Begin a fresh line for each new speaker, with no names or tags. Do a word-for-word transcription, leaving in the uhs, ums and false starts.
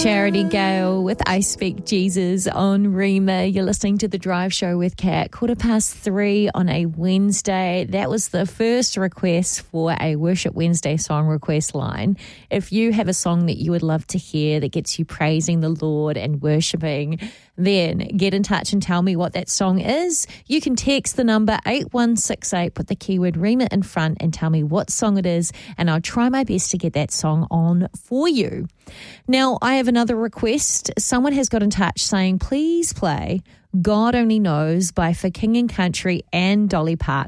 Charity Gale with I Speak Jesus on Rima. You're listening to The Drive Show with Kat. Quarter past three on a Wednesday. That was the first request for a Worship Wednesday song request line. If you have a song that you would love to hear that gets you praising the Lord and worshiping, then get in touch and tell me what that song is. You can text the number eight one six eight, put the keyword Rima in front and tell me what song it is, and I'll try my best to get that song on for you. Now, I have another request. Someone has got in touch saying, please play God Only Knows by For King and Country and Dolly Parton.